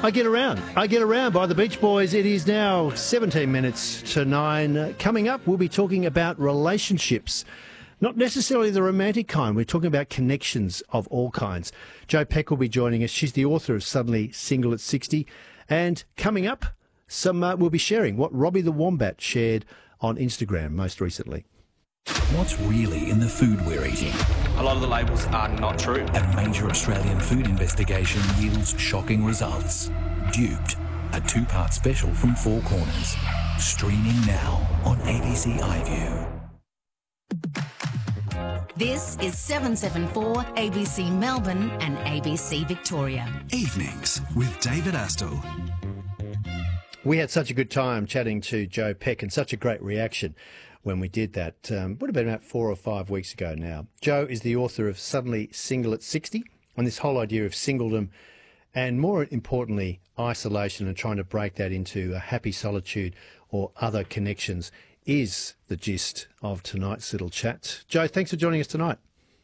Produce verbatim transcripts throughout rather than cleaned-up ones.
I Get Around. I Get Around by the Beach Boys. It is now seventeen minutes to nine. Uh, coming up, we'll be talking about relationships. Not necessarily the romantic kind. We're talking about connections of all kinds. Jo Peck will be joining us. She's the author of Suddenly Single at sixty. And coming up, some uh, we'll be sharing what Robbie the Wombat shared on Instagram most recently. What's really in the food we're eating? A lot of the labels are not true. A major Australian food investigation yields shocking results. Duped, a two-part special from Four Corners. Streaming now on A B C iView. This is seven seven four A B C Melbourne and A B C Victoria. Evenings with David Astle. We had such a good time chatting to Jo Peck and such a great reaction when we did that. Um, would have been about four or five weeks ago now. Jo is the author of Suddenly Single at sixty, and this whole idea of singledom and, more importantly, isolation and trying to break that into a happy solitude or other connections is the gist of tonight's little chat. Jo, thanks for joining us tonight.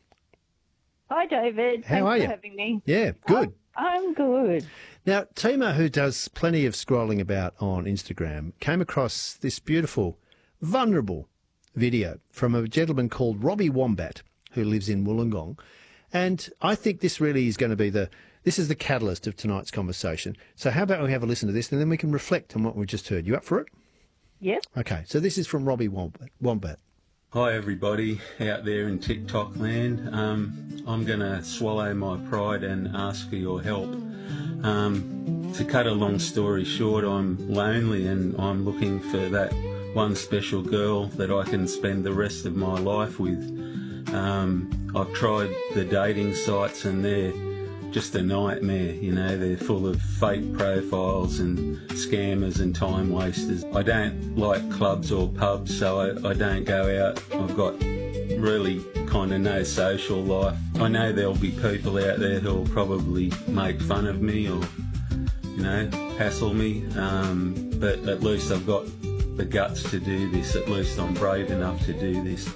Hi, David. How Thanks are for you? having me. Yeah, good. I'm, I'm good. Now, Tima, who does plenty of scrolling about on Instagram, came across this beautiful, vulnerable video from a gentleman called Robbie Wombat, who lives in Wollongong. And I think this really is going to be the, this is the catalyst of tonight's conversation. So how about we have a listen to this and then we can reflect on what we just heard. You up for it? Yes. Okay, so this is from Robbie Wombat. Wombat. Hi everybody out there in TikTok land. Um, I'm going to swallow my pride and ask for your help. Um, to cut a long story short, I'm lonely and I'm looking for that one special girl that I can spend the rest of my life with. Um, I've tried the dating sites and they're just a nightmare, you know, they're full of fake profiles and scammers and time wasters. I don't like clubs or pubs, so I, I don't go out. I've got really kind of no social life. I know there'll be people out there who'll probably make fun of me or, you know, hassle me, um, but at least I've got the guts to do this. At least I'm brave enough to do this.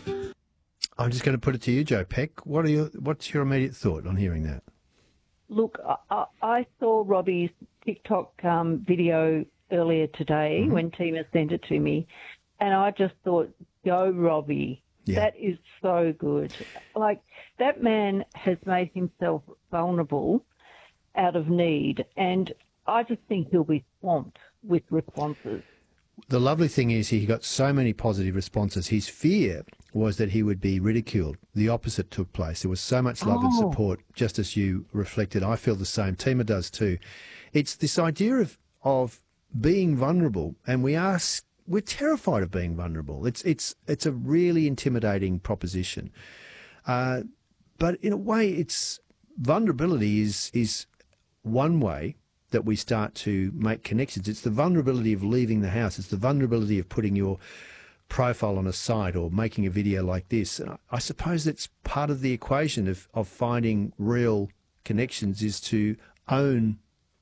I'm just going to put it to you, Jo Peck. What are your, what's your immediate thought on hearing that? Look, I, I saw Robbie's TikTok um, video earlier today Mm-hmm. when Tina sent it to me, and I just thought, go Robbie. Yeah. That is so good. Like, that man has made himself vulnerable out of need, and I just think he'll be swamped with responses. The lovely thing is he got so many positive responses. His fear was that he would be ridiculed. The opposite took place. There was so much love and Oh. support, just as you reflected. I feel the same. Tima does too. It's this idea of of being vulnerable, and we are we're terrified of being vulnerable. It's it's it's a really intimidating proposition. Uh, but in a way, it's vulnerability is is one way that we start to make connections. It's the vulnerability of leaving the house. It's the vulnerability of putting your profile on a site or making a video like this. And I, I suppose that's part of the equation of, of finding real connections is to own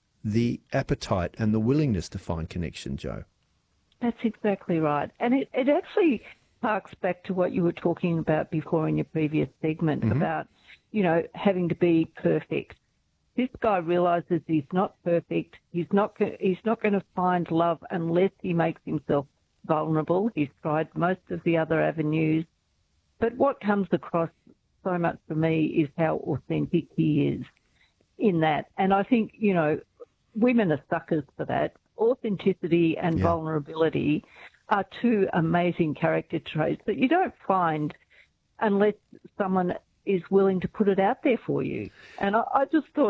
the appetite and the willingness to find connection, Jo. That's exactly right. And it, it actually harks back to what you were talking about before in your previous segment Mm-hmm. about, you know, having to be perfect. This guy realizes he's not perfect. He's not. go- He's not going to find love unless he makes himself vulnerable. He's tried most of the other avenues, but what comes across so much for me is how authentic he is in that. And I think, you know, women are suckers for that. Authenticity and Yeah. vulnerability are two amazing character traits that you don't find unless someone is willing to put it out there for you. And I, I just thought